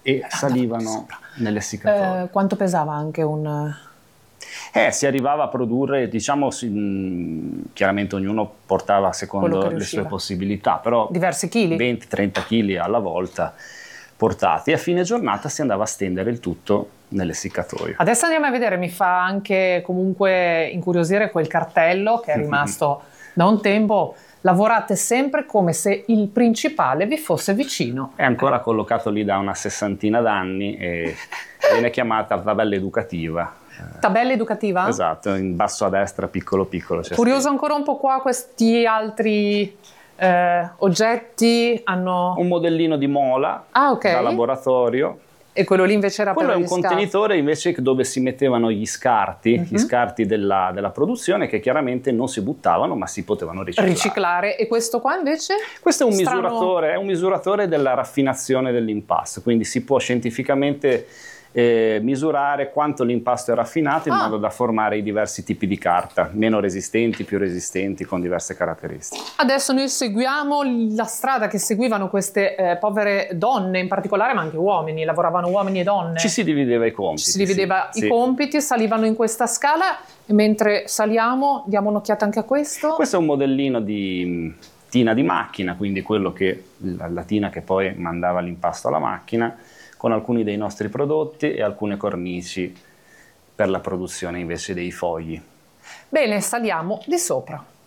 e salivano nell'essiccatore. Quanto pesava anche un... Si arrivava a produrre, diciamo, chiaramente ognuno portava secondo le sue possibilità, però diversi chili, 20-30 kg alla volta portati, e a fine giornata si andava a stendere il tutto nell'essiccatoio. Adesso andiamo a vedere, mi fa anche comunque incuriosire quel cartello che è rimasto da un tempo. Lavorate sempre come se il principale vi fosse vicino. È ancora collocato lì da una 60 d'anni e viene chiamata tabella educativa. Tabella educativa? Esatto, in basso a destra, piccolo piccolo. Curioso ancora un po' qua, questi altri oggetti hanno... Un modellino di mola da laboratorio. E quello lì invece era quello per è un contenitore invece dove si mettevano gli scarti, gli scarti della produzione, che chiaramente non si buttavano ma si potevano riciclare. E questo qua invece? Questo è un misuratore della raffinazione dell'impasto, quindi si può scientificamente misurare quanto l'impasto è raffinato in modo da formare i diversi tipi di carta, meno resistenti, più resistenti, con diverse caratteristiche. Adesso noi seguiamo la strada che seguivano queste povere donne in particolare, ma anche uomini, lavoravano uomini e donne. Ci si divideva i compiti. Ci si divideva i compiti, salivano in questa scala, e mentre saliamo diamo un'occhiata anche a questo. Questo è un modellino di tina di macchina, quindi la tina che poi mandava l'impasto alla macchina, con alcuni dei nostri prodotti e alcune cornici per la produzione invece dei fogli. Bene, saliamo di sopra.